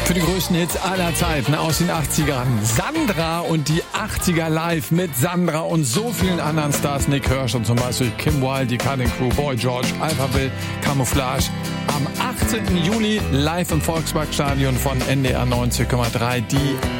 Für die größten Hits aller Zeiten aus den 80ern. Sandra und die 80er live mit Sandra und so vielen anderen Stars. Nick Hirsch zum Beispiel, Kim Wilde, die Cutting Crew, Boy George, Alphaville, Camouflage. Am 18. Juli live im Volksparkstadion von NDR 90,3. Die